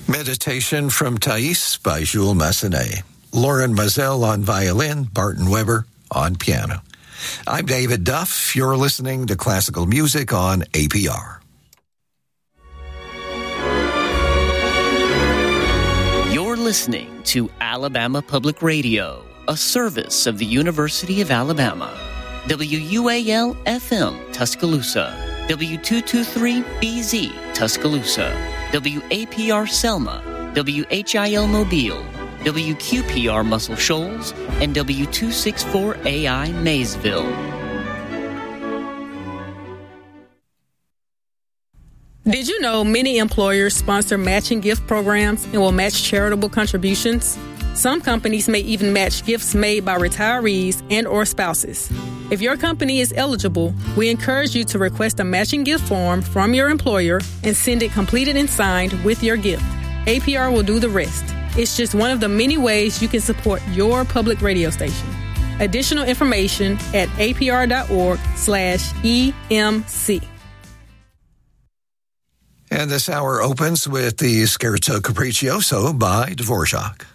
Meditation from Thais by Jules Massenet. Lauren Mazel on violin, Barton Weber on piano. I'm David Duff. You're listening to classical music on APR. You're listening to Alabama Public Radio, a service of the University of Alabama. WUAL-FM Tuscaloosa, W223BZ Tuscaloosa, WAPR Selma, WHIL Mobile, WQPR Muscle Shoals, and W264AI Maysville. Did you know many employers sponsor matching gift programs and will match charitable contributions? Some companies may even match gifts made by retirees and or spouses. If your company is eligible, we encourage you to request a matching gift form from your employer and send it completed and signed with your gift. APR will do the rest. It's just one of the many ways you can support your public radio station. Additional information at apr.org/EMC. And this hour opens with the Scherzo Capriccioso by Dvorak.